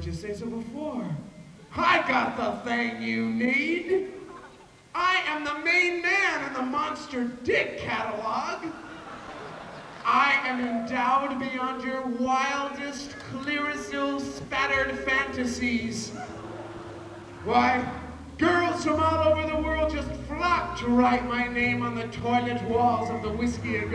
you say so before? I got the thing you need. I am the main man in the Monster Dick catalog. I am endowed beyond your wildest, Clearasil spattered fantasies. Why, girls from all over the world just flock to write my name on the toilet walls of the Whiskey A Go